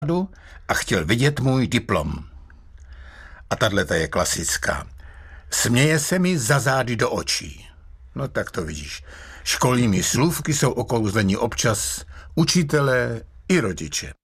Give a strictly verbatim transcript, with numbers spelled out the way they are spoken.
a chtěl vidět můj diplom. A tato je klasická. Směje se mi za zády do očí. No tak to vidíš. Školními slůvky jsou okouzlení občas učitelé i rodiče.